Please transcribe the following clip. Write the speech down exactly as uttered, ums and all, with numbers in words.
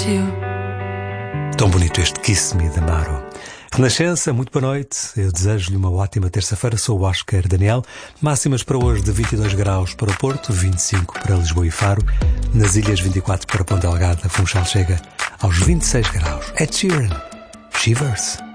you. Tão bonito este Kiss Me de Amaro. Renascença, muito boa noite. Eu desejo-lhe uma ótima terça-feira. Sou o Oscar Daniel. Máximas para hoje de vinte e dois graus para o Porto, vinte e cinco para Lisboa e Faro. Nas ilhas, vinte e quatro para Ponta Delgada. Funchal chega aos vinte e seis graus. Ed Sheeran, Shivers.